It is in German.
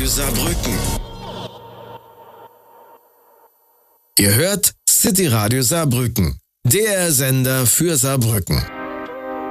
Radio Saarbrücken. Ihr hört City Radio Saarbrücken, der Sender für Saarbrücken.